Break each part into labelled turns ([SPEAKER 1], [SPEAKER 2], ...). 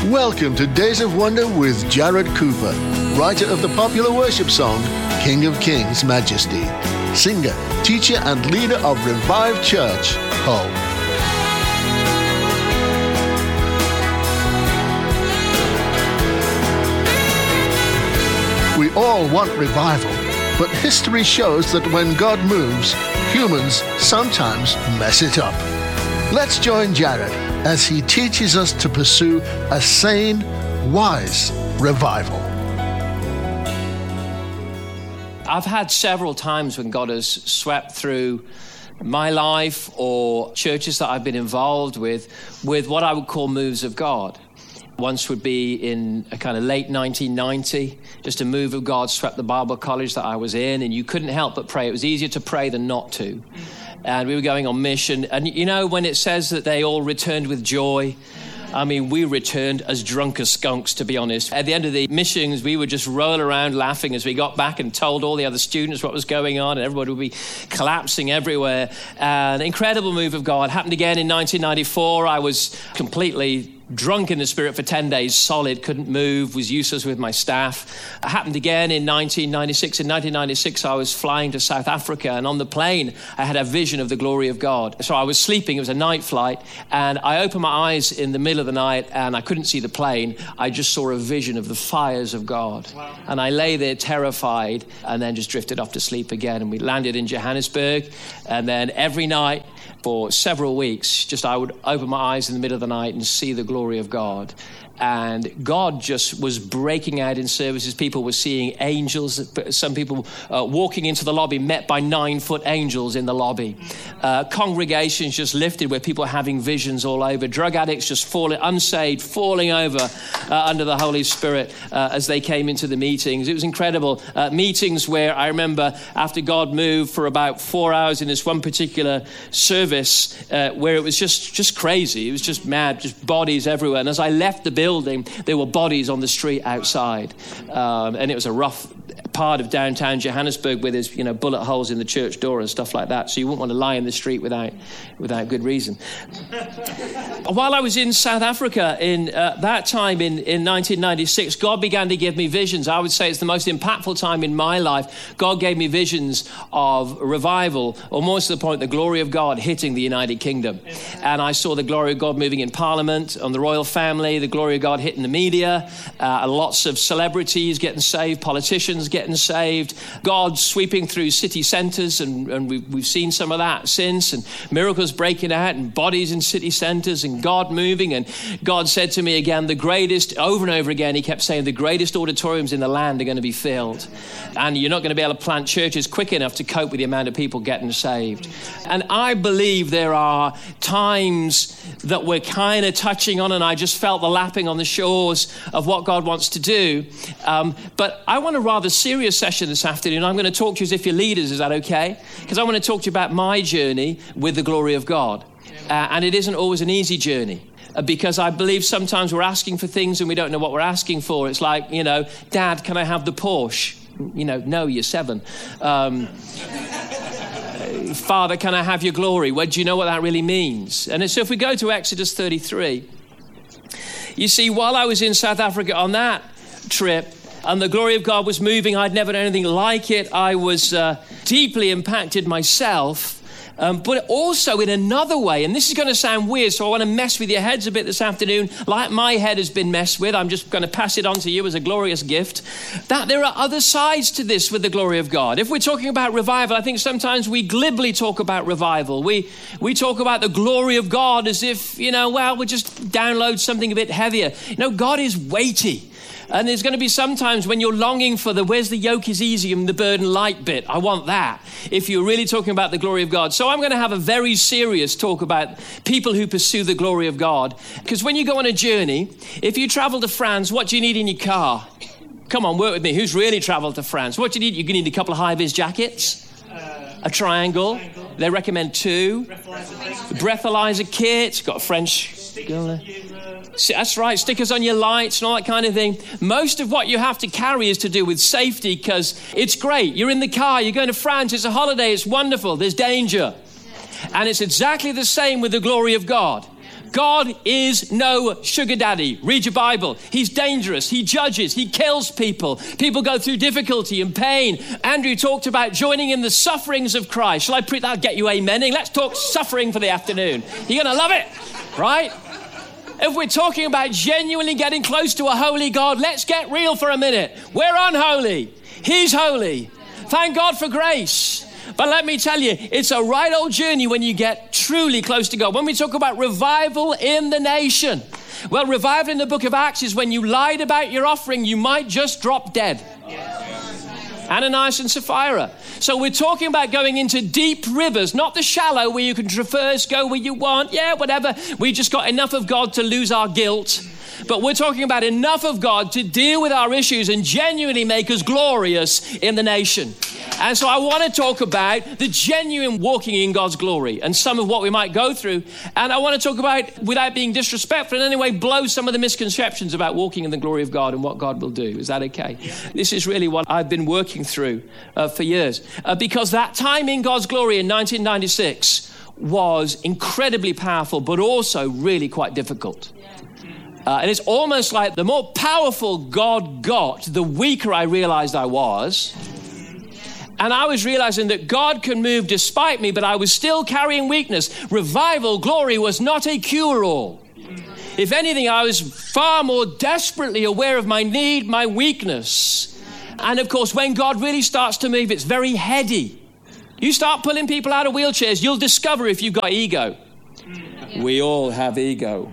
[SPEAKER 1] Welcome to Days of Wonder with Jared Cooper, writer of the popular worship song, King of Kings, Majesty, singer, teacher, and leader of Revive Church, Hull. We all want revival, but history shows that when God moves, humans sometimes mess it up. Let's join Jared as he teaches us to pursue a sane, wise revival.
[SPEAKER 2] I've had several times when God has swept through my life or churches that I've been involved with what I would call moves of God. Once would be in a kind of late 1990, just a move of God swept the Bible college that I was in, and you couldn't help but pray. It was easier to pray than not to. And we were going on mission. And you know, when it says that they all returned with joy, I mean, we returned as drunk as skunks, to be honest. At the end of the missions, we would just roll around laughing as we got back and told all the other students what was going on, and everybody would be collapsing everywhere. An incredible move of God. Happened again in 1994. I was completely drunk in the spirit for 10 days solid, couldn't move, was useless with my staff. It happened again in 1996. In 1996, I was flying to South Africa, and on the plane, I had a vision of the glory of God. So I was sleeping, it was a night flight, and I opened my eyes in the middle of the night, and I couldn't see the plane. I just saw a vision of the fires of God. Wow. And I lay there terrified, and then just drifted off to sleep again. And we landed in Johannesburg, and then every night, for several weeks, just I would open my eyes in the middle of the night and see the glory of God. And God just was breaking out in services. People were seeing angels. Some people walking into the lobby, met by 9-foot angels in the lobby. Congregations just lifted where people were having visions all over. Drug addicts just falling, unsaved, falling over under the Holy Spirit as they came into the meetings. It was incredible. Meetings where I remember after God moved for about 4 hours in this one particular service where it was just crazy. It was just mad, just bodies everywhere. And as I left the building, there were bodies on the street outside, and it was a rough part of downtown Johannesburg where there's bullet holes in the church door and stuff like that, so you wouldn't want to lie in the street without good reason. While I was in South Africa in that time in 1996, God began to give me visions. I would say it's the most impactful time in my life. God gave me visions of revival, or more to the point, the glory of God hitting the United Kingdom. And I saw the glory of God moving in Parliament, on the royal family, the glory of God hitting the media, lots of celebrities getting saved, politicians getting saved, God sweeping through city centres, and we've seen some of that since, and miracles breaking out, and bodies in city centres, and God moving. And God said to me again, the greatest, over and over again, he kept saying, the greatest auditoriums in the land are going to be filled, and you're not going to be able to plant churches quick enough to cope with the amount of people getting saved. And I believe there are times that we're kind of touching on, and I just felt the lapping on the shores of what God wants to do. But I want a rather serious session this afternoon. I'm going to talk to you as if you're leaders. Is that okay? Because I want to talk to you about my journey with the glory of God. And it isn't always an easy journey. Because I believe sometimes we're asking for things and we don't know what we're asking for. It's like, Dad, can I have the Porsche? No, you're 7. Father, can I have your glory? Well, do you know what that really means? And so if we go to Exodus 33, you see, while I was in South Africa on that trip, and the glory of God was moving, I'd never done anything like it. I was deeply impacted myself, but also in another way. And this is going to sound weird, so I want to mess with your heads a bit this afternoon. Like my head has been messed with, I'm just going to pass it on to you as a glorious gift, that there are other sides to this with the glory of God. If we're talking about revival, I think sometimes we glibly talk about revival. We talk about the glory of God as if, we'll just download something a bit heavier. God is weighty. And there's going to be sometimes when you're longing for where's the yoke is easy and the burden light bit. I want that. If you're really talking about the glory of God. So I'm going to have a very serious talk about people who pursue the glory of God. Because when you go on a journey, if you travel to France, what do you need in your car? Come on, work with me. Who's really traveled to France? What do you need? You're going to need a couple of high-vis jackets, a triangle. They recommend 2. Breathalyzer kit. Got a French girl there. That's right, stickers on your lights and all that kind of thing. Most of what you have to carry is to do with safety, because it's great. You're in the car, you're going to France, it's a holiday, it's wonderful, there's danger. And it's exactly the same with the glory of God. God is no sugar daddy. Read your Bible. He's dangerous. He judges. He kills people. People go through difficulty and pain. Andrew talked about joining in the sufferings of Christ. Shall I preach that? Get you amening. Let's talk suffering for the afternoon. You're going to love it, right? If we're talking about genuinely getting close to a holy God, let's get real for a minute. We're unholy. He's holy. Thank God for grace. But let me tell you, it's a right old journey when you get truly close to God. When we talk about revival in the nation, well, revival in the book of Acts is when you lied about your offering, you might just drop dead. Ananias and Sapphira. So we're talking about going into deep rivers, not the shallow where you can traverse, go where you want. Yeah, whatever. We just got enough of God to lose our guilt. But we're talking about enough of God to deal with our issues and genuinely make us glorious in the nation. And so I want to talk about the genuine walking in God's glory and some of what we might go through. And I want to talk about, without being disrespectful in any way, blow some of the misconceptions about walking in the glory of God and what God will do. Is that okay? Yeah. This is really what I've been working through for years. Because that time in God's glory in 1996 was incredibly powerful, but also really quite difficult. And it's almost like the more powerful God got, the weaker I realized I was. And I was realizing that God can move despite me, but I was still carrying weakness. Revival, glory was not a cure-all. If anything, I was far more desperately aware of my need, my weakness. And of course, when God really starts to move, it's very heady. You start pulling people out of wheelchairs, you'll discover if you've got ego. We all have ego.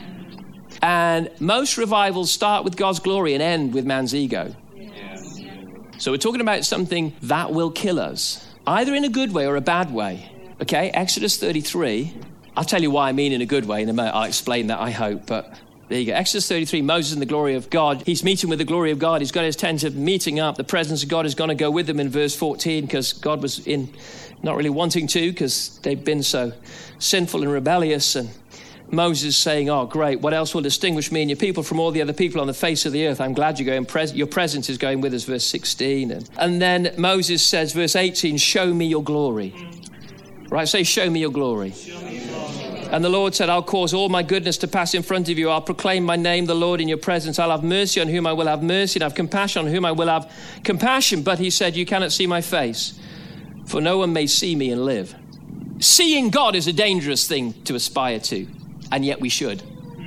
[SPEAKER 2] And most revivals start with God's glory and end with man's ego. So we're talking about something that will kill us, either in a good way or a bad way. Okay, Exodus 33. I'll tell you why I mean in a good way in a minute. I'll explain that, I hope, but there you go. Exodus 33, Moses in the glory of God. He's meeting with the glory of God. He's got his tent of meeting up. The presence of God is going to go with them in verse 14 because God was not really wanting to because they've been so sinful and rebellious. And Moses saying, oh, great, what else will distinguish me and your people from all the other people on the face of the earth? I'm glad you're going. Your presence is going with us, verse 16. And then Moses says, verse 18, show me your glory. Right, say, show me your glory. And the Lord said, I'll cause all my goodness to pass in front of you. I'll proclaim my name, the Lord, in your presence. I'll have mercy on whom I will have mercy and have compassion on whom I will have compassion. But he said, you cannot see my face, for no one may see me and live. Seeing God is a dangerous thing to aspire to. And yet we should.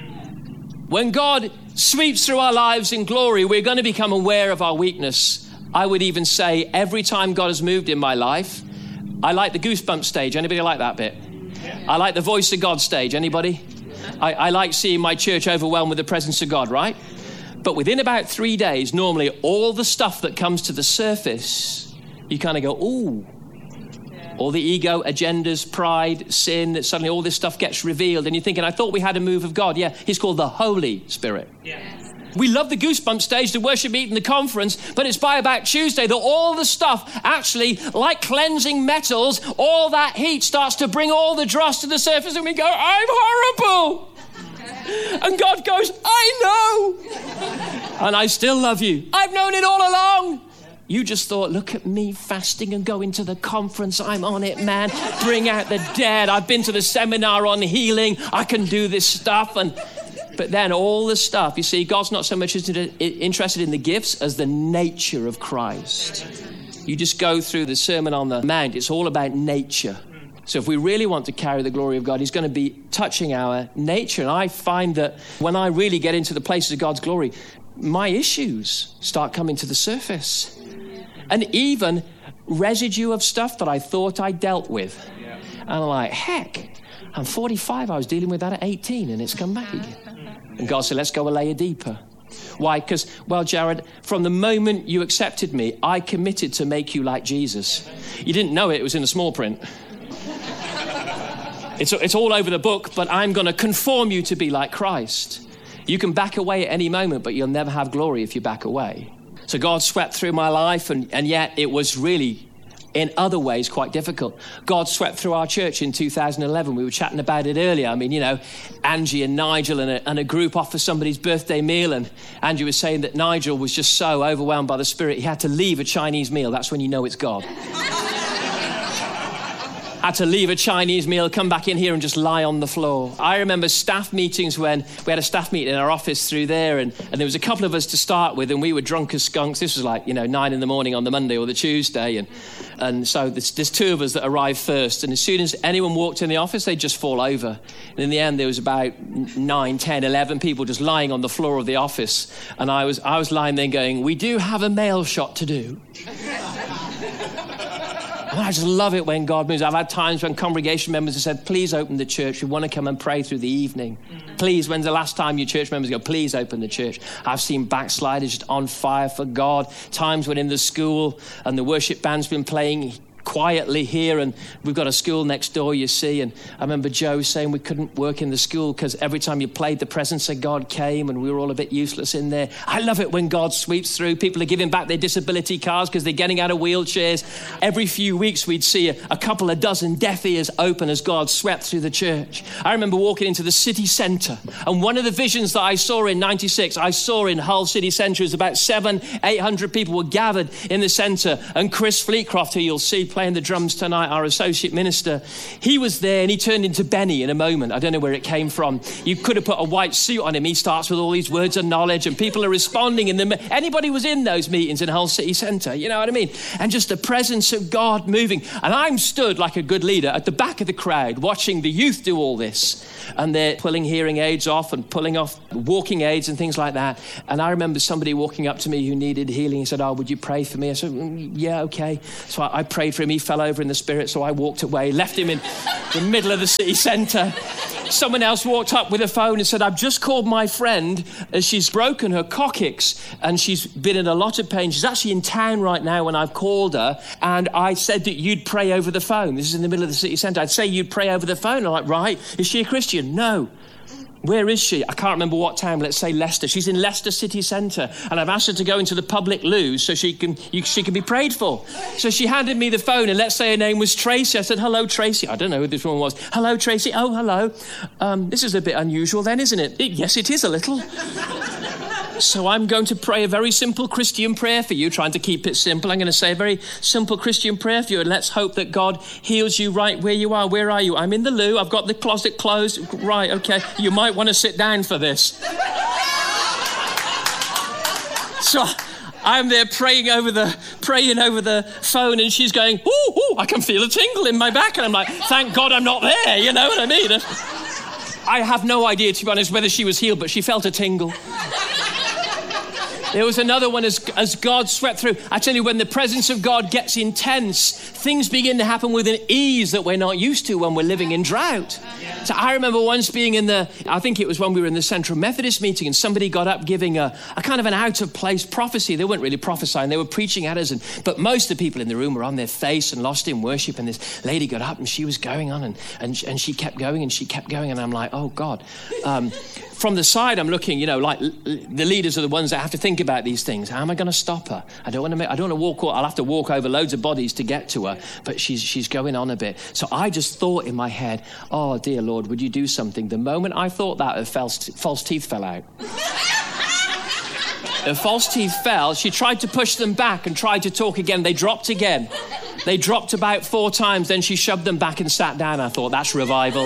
[SPEAKER 2] When God sweeps through our lives in glory, we're going to become aware of our weakness. I would even say every time God has moved in my life, I like the goosebump stage. Anybody like that bit? I like the voice of God stage. Anybody? I like seeing my church overwhelmed with the presence of God, right? But within about 3 days, normally all the stuff that comes to the surface, you kind of go, ooh. All the ego, agendas, pride, sin, suddenly all this stuff gets revealed. And you're thinking, I thought we had a move of God. Yeah, he's called the Holy Spirit. Yes. We love the goosebump stage, the worship meeting, the conference, but it's by about Tuesday that all the stuff actually, like cleansing metals, all that heat starts to bring all the dross to the surface and we go, I'm horrible. And God goes, I know. And I still love you. I've known it all along. You just thought, look at me fasting and going to the conference. I'm on it, man. Bring out the dead. I've been to the seminar on healing. I can do this stuff. But then all the stuff, you see, God's not so much interested in the gifts as the nature of Christ. You just go through the Sermon on the Mount. It's all about nature. So if we really want to carry the glory of God, he's going to be touching our nature. And I find that when I really get into the places of God's glory, my issues start coming to the surface. And even residue of stuff that I thought I dealt with. Yeah. And I'm like, heck, I'm 45. I was dealing with that at 18 and it's come back again. And God said, let's go a layer deeper. Why? Because, well, Jared, from the moment you accepted me, I committed to make you like Jesus. You didn't know it was in the small print. It's all over the book, but I'm going to conform you to be like Christ. You can back away at any moment, but you'll never have glory if you back away. So God swept through my life, and yet it was really, in other ways, quite difficult. God swept through our church in 2011. We were chatting about it earlier. I mean, you know, Angie and Nigel and a group off for somebody's birthday meal, and Angie was saying that Nigel was just so overwhelmed by the Spirit, he had to leave a Chinese meal. That's when you know it's God. had to leave a Chinese meal, come back in here and just lie on the floor. I remember staff meetings when we had a staff meeting in our office through there, and there was a couple of us to start with, and we were drunk as skunks. This was like, 9 a.m. on the Monday or the Tuesday, and so there's two of us that arrived first, and as soon as anyone walked in the office, they'd just fall over. And in the end, there was about 9, 10, 11 people just lying on the floor of the office, and I was lying there going, we do have a mail shot to do. And I just love it when God moves. I've had times when congregation members have said, please open the church. We want to come and pray through the evening. Please, when's the last time your church members go, please open the church? I've seen backsliders just on fire for God. Times when in the school and the worship band's been playing quietly here, and we've got a school next door, you see, and I remember Joe saying we couldn't work in the school because every time you played, the presence of God came and we were all a bit useless in there. I love it when God sweeps through. People are giving back their disability cards because they're getting out of wheelchairs. Every few weeks we'd see a couple of dozen deaf ears open as God swept through the church. I remember walking into the city centre, and one of the visions that I saw in 96, I saw in Hull city centre, is about 700-800 people were gathered in the centre, and Chris Fleetcroft, who you'll see playing the drums tonight, our associate minister, he was there, and he turned into Benny in a moment. I don't know where it came from. You could have put a white suit on him. He starts with all these words of knowledge, and people are responding in them. Anybody was in those meetings in Hull City Centre, you know what I mean? And just the presence of God moving. And I'm stood like a good leader at the back of the crowd watching the youth do all this, and they're pulling hearing aids off and pulling off walking aids and things like that. And I remember somebody walking up to me who needed healing. He said, would you pray for me? I said, yeah, okay. So I prayed for him. He fell over in the spirit, so I walked away, left him in the middle of the city centre. Someone else walked up with a phone and said, I've just called my friend as she's broken her coccyx and she's been in a lot of pain. She's actually in town right now when I've called her, and I said that you'd pray over the phone. This is in the middle of the city centre. I'd say you'd pray over the phone. I'm like, right. Is she a Christian? No. Where is she? I can't remember what town. Let's say Leicester. She's in Leicester city centre, and I've asked her to go into the public loo so she can be prayed for. So she handed me the phone, and let's say her name was Tracy. I said, hello, Tracy. I don't know who this woman was. Hello, Tracy. Oh, hello. This is a bit unusual then, isn't it? Yes, it is a little. So I'm going to pray a very simple Christian prayer for you, trying to keep it simple. I'm going to say a very simple Christian prayer for you, and let's hope that God heals you right where you are. Where are you? I'm in the loo. I've got the closet closed. Right, okay. You might want to sit down for this. So I'm there praying over the phone, and she's going, ooh, I can feel a tingle in my back. And I'm like, thank God I'm not there, you know what I mean? I have no idea, to be honest, whether she was healed, but she felt a tingle. There was another one as God swept through. I tell you, when the presence of God gets intense, things begin to happen with an ease that we're not used to when we're living in drought. So I remember once being I think it was when we were in the Central Methodist meeting, and somebody got up giving a kind of an out-of-place prophecy. They weren't really prophesying, they were preaching at us. But most of the people in the room were on their face and lost in worship. And this lady got up and she was going on and she kept going and she kept going. And I'm like, oh God. From the side, I'm looking, like the leaders are the ones that have to think about these things. How am I going to stop her? I don't want to walk. I'll have to walk over loads of bodies to get to her. But she's going on a bit. So I just thought in my head, oh dear Lord, would you do something? The moment I thought that, her false teeth fell out. Her false teeth fell. She tried to push them back and tried to talk again. They dropped again. They dropped about 4 times. Then she shoved them back and sat down. I thought, that's revival.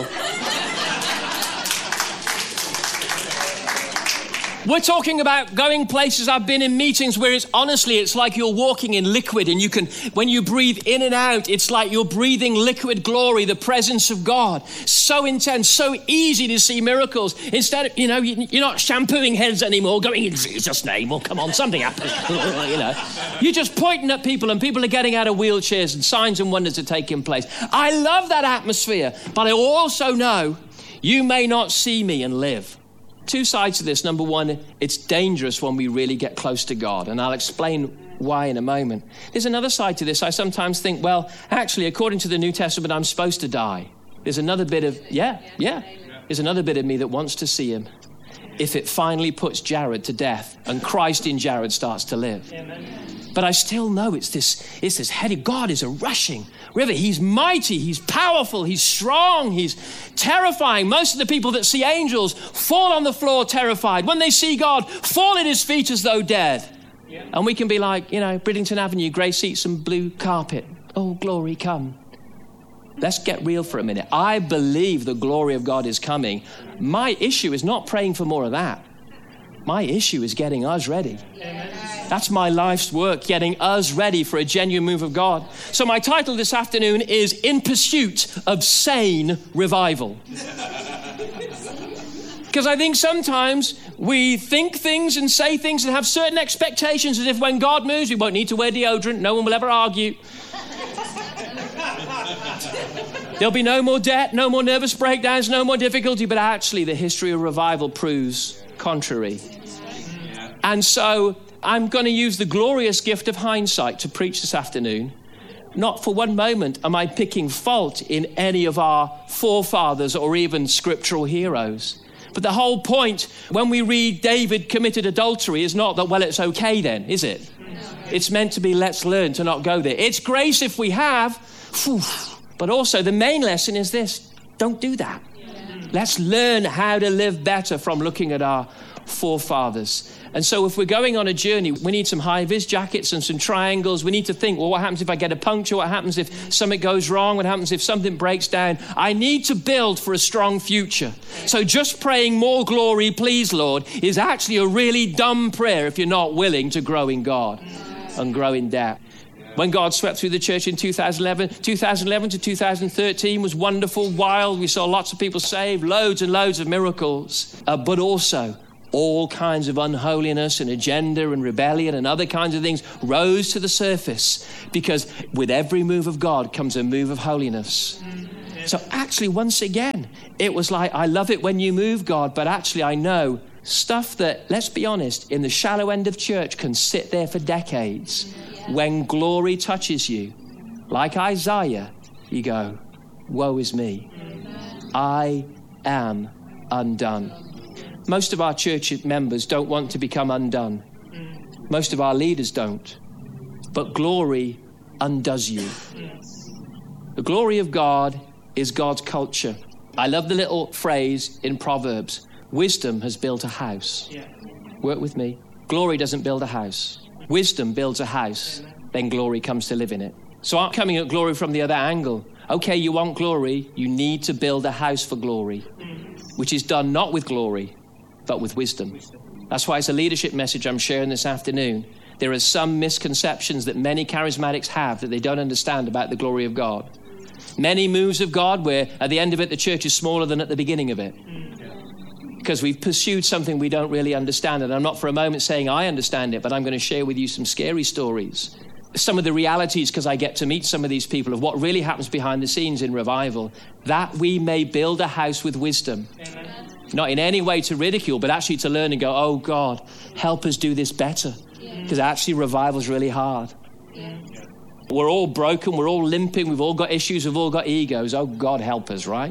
[SPEAKER 2] We're talking about going places. I've been in meetings where it's like you're walking in liquid, and when you breathe in and out, it's like you're breathing liquid glory, the presence of God. So intense, so easy to see miracles. Instead of, you're not shampooing heads anymore, going in Jesus' name. Well, come on, something happened. You're just pointing at people, and people are getting out of wheelchairs, and signs and wonders are taking place. I love that atmosphere, but I also know you may not see me and live. 2 sides to this. Number one, it's dangerous when we really get close to God. And I'll explain why in a moment. There's another side to this. I sometimes think, well, actually, according to the New Testament, I'm supposed to die. There's another bit of, There's another bit of me that wants to see him. If it finally puts Jared to death and Christ in Jared starts to live. Amen. But I still know it's this heady. God is a rushing river. He's mighty, he's powerful, he's strong, he's terrifying. Most of the people that see angels fall on the floor terrified. When they see God, fall at his feet as though dead. Yeah. And we can be like, Bridlington Avenue, grey seats and blue carpet. Oh, glory, come. Let's get real for a minute. I believe the glory of God is coming. My issue is not praying for more of that. My issue is getting us ready. That's my life's work, getting us ready for a genuine move of God. So my title this afternoon is In Pursuit of Sane Revival. Because I think sometimes we think things and say things and have certain expectations as if when God moves, we won't need to wear deodorant. No one will ever argue. There'll be no more debt, no more nervous breakdowns, no more difficulty. But actually, the history of revival proves contrary. And so I'm going to use the glorious gift of hindsight to preach this afternoon. Not for one moment am I picking fault in any of our forefathers or even scriptural heroes. But the whole point when we read David committed adultery is not that, well, it's okay then, is it? It's meant to be, let's learn to not go there. It's grace if we have. But also the main lesson is this: don't do that. Let's learn how to live better from looking at our forefathers. And so if we're going on a journey, we need some high-vis jackets and some triangles. We need to think, well, what happens if I get a puncture? What happens if something goes wrong? What happens if something breaks down? I need to build for a strong future. So just praying more glory, please, Lord, is actually a really dumb prayer if you're not willing to grow in God and grow in depth. When God swept through the church in 2011 to 2013 was wonderful, wild. We saw lots of people saved, loads and loads of miracles, but also all kinds of unholiness and agenda and rebellion and other kinds of things rose to the surface, because with every move of God comes a move of holiness. So actually, once again, it was like, I love it when you move, God, but actually I know stuff that, let's be honest, in the shallow end of church can sit there for decades. When glory touches you, like Isaiah, you go, woe is me. I am undone. Most of our church members don't want to become undone. Most of our leaders don't. But glory undoes you. The glory of God is God's culture. I love the little phrase in Proverbs, wisdom has built a house. Work with me. Glory doesn't build a house. Wisdom builds a house, then glory comes to live in it. So I'm coming at glory from the other angle. Okay, you want glory, you need to build a house for glory, which is done not with glory, but with wisdom. That's why it's a leadership message I'm sharing this afternoon. There are some misconceptions that many charismatics have that they don't understand about the glory of God. Many moves of God where at the end of it, the church is smaller than at the beginning of it. Because we've pursued something we don't really understand. And I'm not for a moment saying I understand it, but I'm going to share with you some scary stories. Some of the realities, because I get to meet some of these people, of what really happens behind the scenes in revival, that we may build a house with wisdom. Amen. Not in any way to ridicule, but actually to learn and go, oh God, help us do this better. Because actually revival is really hard. We're all broken, we're all limping, we've all got issues, we've all got egos. Oh God, help us, right?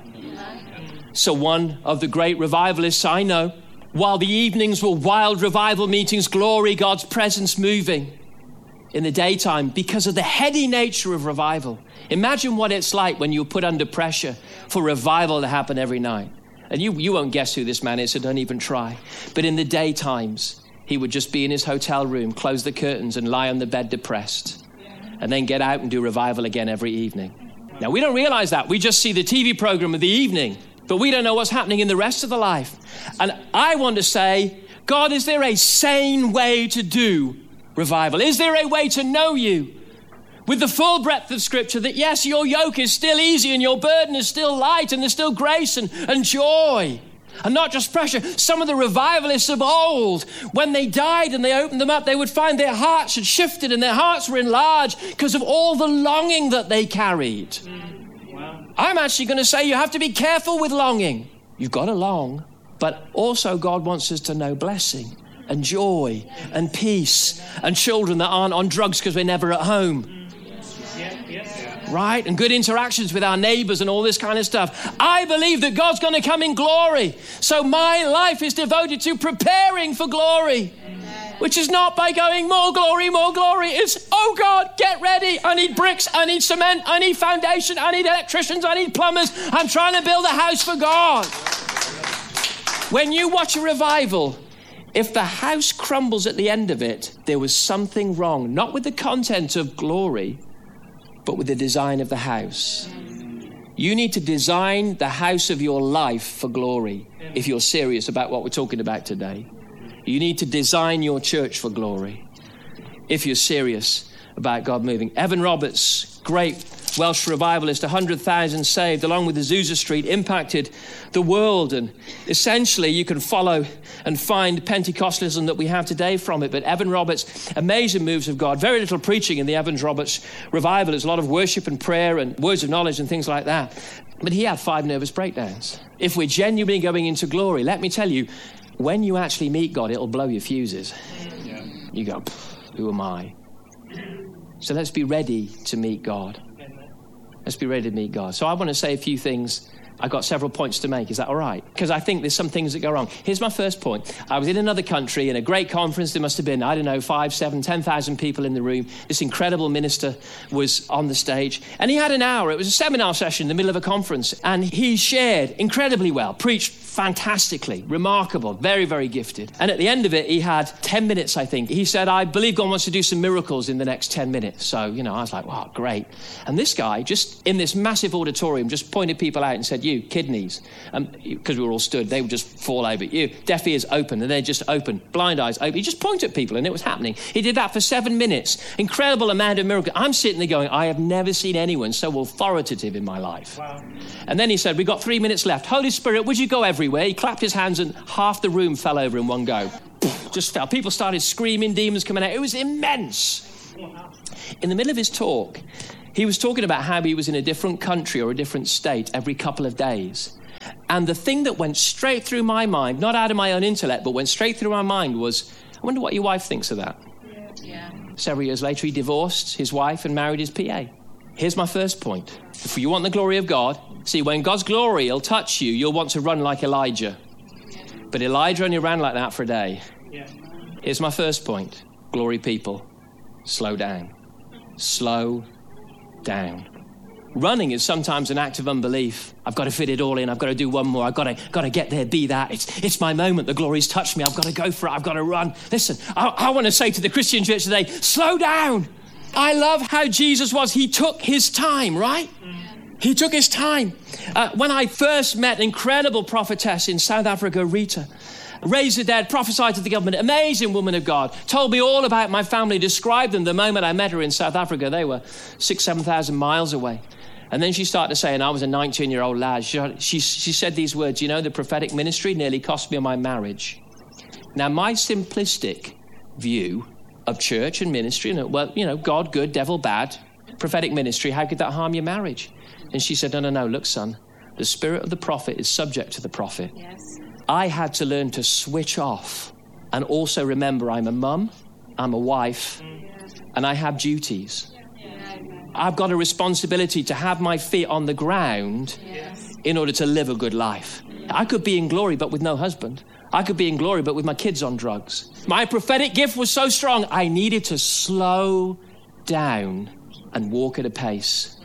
[SPEAKER 2] So one of the great revivalists I know, while the evenings were wild revival meetings, glory, God's presence moving in the daytime because of the heady nature of revival. Imagine what it's like when you're put under pressure for revival to happen every night. And you won't guess who this man is, so don't even try. But in the daytimes, he would just be in his hotel room, close the curtains and lie on the bed depressed, and then get out and do revival again every evening. Now, we don't realize that. We just see the TV program of the evening, but we don't know what's happening in the rest of the life. And I want to say, God, is there a sane way to do revival? Is there a way to know you with the full breadth of Scripture that, yes, your yoke is still easy and your burden is still light and there's still grace and joy and not just pressure? Some of the revivalists of old, when they died and they opened them up, they would find their hearts had shifted and their hearts were enlarged because of all the longing that they carried. I'm actually going to say you have to be careful with longing. You've got to long, but also God wants us to know blessing and joy and peace and children that aren't on drugs because we're never at home. Right? And good interactions with our neighbors and all this kind of stuff. I believe that God's going to come in glory. So my life is devoted to preparing for glory. Which is not by going more glory, more glory. It's, oh God, get ready. I need bricks, I need cement, I need foundation, I need electricians, I need plumbers. I'm trying to build a house for God. When you watch a revival, if the house crumbles at the end of it, there was something wrong, not with the content of glory, but with the design of the house. You need to design the house of your life for glory if you're serious about what we're talking about today. You need to design your church for glory if you're serious about God moving. Evan Roberts, great Welsh revivalist, 100,000 saved, along with Azusa Street, impacted the world. And essentially, you can follow and find Pentecostalism that we have today from it. But Evan Roberts, amazing moves of God. Very little preaching in the Evans Roberts revival. There's a lot of worship and prayer and words of knowledge and things like that. But he had 5 nervous breakdowns. If we're genuinely going into glory, let me tell you, when you actually meet God, it'll blow your fuses. Yeah. You go, who am I? So let's be ready to meet God. Let's be ready to meet God. So I want to say a few things. I've got several points to make. Is that all right? Because I think there's some things that go wrong. Here's my first point. I was in another country in a great conference. There must have been, 5, 7, 10,000 people in the room. This incredible minister was on the stage. And he had an hour. It was a seminar session in the middle of a conference. And he shared incredibly well, preached fantastically, remarkable, very, very gifted. And at the end of it, he had 10 minutes, I think. He said, I believe God wants to do some miracles in the next 10 minutes. So, I was like, wow, great. And this guy, just in this massive auditorium, just pointed people out and said, you, kidneys, because we were all stood, they would just fall over. You, deaf ears open, and they're just open. Blind eyes open. He just pointed at people, and it was happening. He did that for 7 minutes. Incredible amount of miracles. I'm sitting there going, I have never seen anyone so authoritative in my life. Wow. And then he said, we've got 3 minutes left. Holy Spirit, would you go everywhere? He clapped his hands, and half the room fell over in one go. Just fell. People started screaming, demons coming out. It was immense. In the middle of his talk, he was talking about how he was in a different country or a different state every couple of days. And the thing that went straight through my mind, not out of my own intellect, but went straight through my mind was, I wonder what your wife thinks of that. Yeah. Several years later, he divorced his wife and married his PA. Here's my first point. If you want the glory of God, see, when God's glory will touch you, you'll want to run like Elijah. But Elijah only ran like that for a day. Yeah. Here's my first point. Glory people, slow down. Slow down. Running is sometimes an act of unbelief. I've got to fit it all in. I've got to do one more. I've got to get there, be that. It's my moment. The glory's touched me. I've got to go for it. I've got to run. Listen, I want to say to the Christian church today, slow down. I love how Jesus was. He took his time, right? He took his time. When I first met an incredible prophetess in South Africa, Rita, raised the dead, prophesied to the government, amazing woman of God, told me all about my family, described them the moment I met her in South Africa. They were 6,000, 7,000 miles away. And then she started to say, and I was a 19-year-old lad, she said these words, the prophetic ministry nearly cost me my marriage. Now, my simplistic view of church and ministry, God good, devil bad, prophetic ministry, how could that harm your marriage? And she said, no, look, son, the spirit of the prophet is subject to the prophet. Yes. I had to learn to switch off and also remember I'm a mum, I'm a wife, and I have duties. I've got a responsibility to have my feet on the ground in order to live a good life. I could be in glory, but with no husband. I could be in glory, but with my kids on drugs. My prophetic gift was so strong, I needed to slow down and walk at a pace.